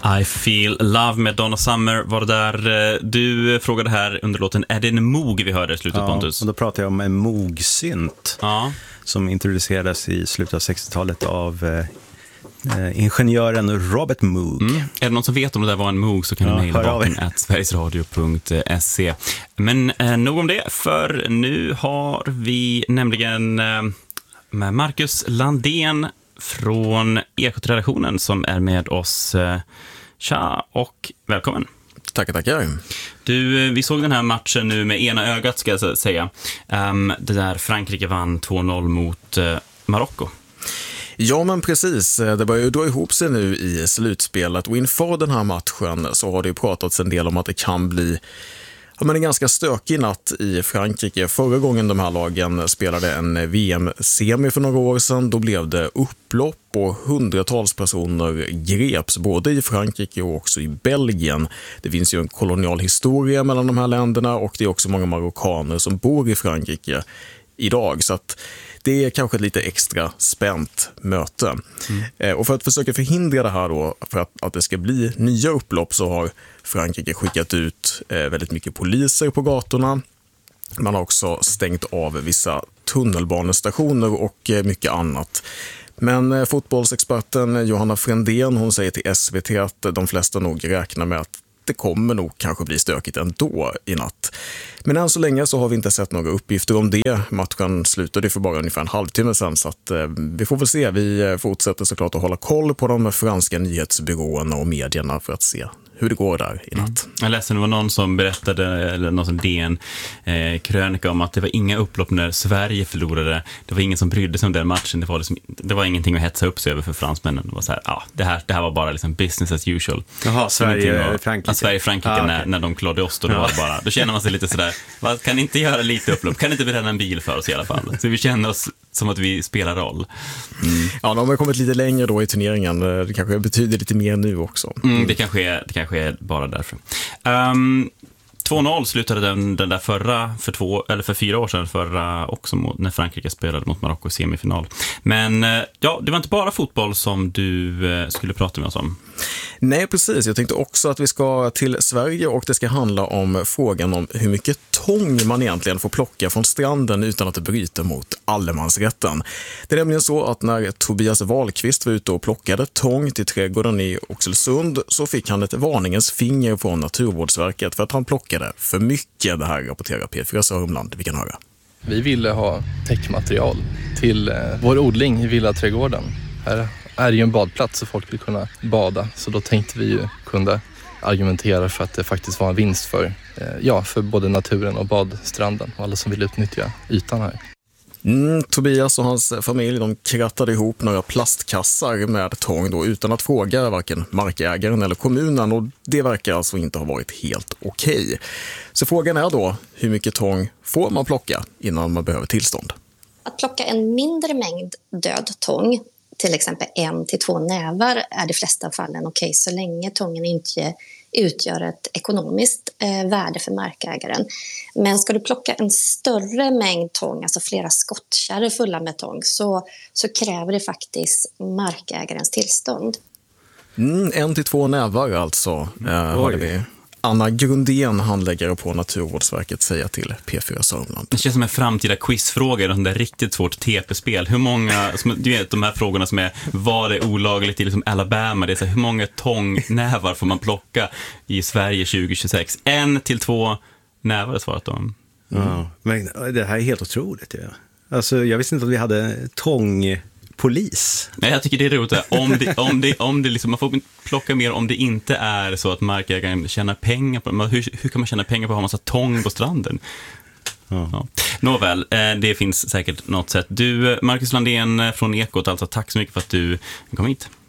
I Feel Love med Donna Summer var det där. Du frågade här under låten, är det en Moog vi hörde i slutet, Pontus? Och då pratar jag om en Moog-synt som introducerades i slutet av 60-talet av ingenjören Robert Moog. Är det någon som vet om det där var en Moog så kan du mejla bakom@sverigesradio.se. Men nog om det, för nu har vi nämligen med Marcus Landén från Ekot-redaktionen som är med oss. Tja och välkommen. Tackar. Du, vi såg den här matchen nu med ena ögat, ska jag säga. Det där Frankrike vann 2-0 mot Marocko. Ja, men precis. Det börjar ju dra ihop sig nu i slutspelet och inför den här matchen så har det ju pratats en del om att det kan bli en ganska stökig natt i Frankrike. Förra gången de här lagen spelade en VM-semi för några år sedan, då blev det upplopp och hundratals personer greps både i Frankrike och också i Belgien. Det finns ju en kolonial historia mellan de här länderna och det är också många marockaner som bor i Frankrike idag, så att det är kanske ett lite extra spänt möte. Och för att försöka förhindra det här då, för att det ska bli nya upplopp, så har Frankrike skickat ut väldigt mycket poliser på gatorna. Man har också stängt av vissa tunnelbanestationer och mycket annat. Men fotbollsexperten Johanna Frändén, hon säger till SVT att de flesta nog räknar med att det kommer nog kanske bli stökigt ändå i natt. Men än så länge så har vi inte sett några uppgifter om det. Matchen slutade för bara ungefär en halvtimme sedan, så att vi får väl se. Vi fortsätter såklart att hålla koll på de franska nyhetsbyråerna och medierna för att se hur det går där i natt. Jag läste det var någon som berättade, eller någon som DN-krönika om att det var inga upplopp när Sverige förlorade. Det var ingen som brydde sig om den matchen. Det var ingenting att hetsa upp sig över för fransmännen. Det var så här, det här var bara liksom business as usual. Jaha, Sverige-Frankrike. När de klarade oss då, då känner man sig lite sådär, kan inte göra lite upplopp? Kan inte bränna en bil för oss i alla fall? Så vi känner oss som att vi spelar roll. Ja, de har kommit lite längre då i turneringen. Det kanske betyder lite mer nu också. Det kanske är bara därför. 2-0 slutade den där för 4 år sedan också när Frankrike spelade mot Marocko i semifinal. Men det var inte bara fotboll som du skulle prata med oss om. Nej, precis. Jag tänkte också att vi ska till Sverige och det ska handla om frågan om hur mycket tång man egentligen får plocka från stranden utan att det bryter mot allemansrätten. Det är nämligen så att när Tobias Wahlqvist var ute och plockade tång till trädgården i Oxelösund så fick han ett varningens finger från Naturvårdsverket för att han plockade för mycket. Det här rapporterar P4 Sörmland. Vi kan höra. Vi ville ha täckmaterial till vår odling i villaträdgården. Här är ju en badplats så folk vill kunna bada. Så då tänkte vi ju kunna argumentera för att det faktiskt var en vinst för både naturen och badstranden och alla som vill utnyttja ytan här. Tobias och hans familj, de krattade ihop några plastkassar med tång då, utan att fråga varken markägaren eller kommunen, och det verkar alltså inte ha varit helt okej. Så frågan är då, hur mycket tång får man plocka innan man behöver tillstånd? Att plocka en mindre mängd död tång, till exempel 1 till 2 nävar, är de flesta fallen okej så länge tången inte utgör ett ekonomiskt värde för markägaren. Men ska du plocka en större mängd tång, alltså flera skottkärror fulla med tång, så kräver det faktiskt markägarens tillstånd. 1 till 2 nävar alltså, hörde vi. Anna Grundén, handläggare på Naturvårdsverket, säger till P4 Sörmland. Det känns som en framtida quizfråga, de där riktigt svårt TP-spel. Hur många, du vet de här frågorna som är, vad är olagligt i liksom Alabama? Det är så här, hur många tångnävar får man plocka i Sverige 2026? 1 till 2 nävar är svarat om. Ja, men det här är helt otroligt. Ja. Alltså, jag visste inte att vi hade tångpolis. Nej, jag tycker det är roligt. Om det liksom, man får plocka mer om det inte är så att markägaren tjänar pengar på det. Hur kan man tjäna pengar på att ha massa tång på stranden? Ja. Nåväl, det finns säkert något sätt. Du, Marcus Landén från Ekot, alltså tack så mycket för att du kom hit.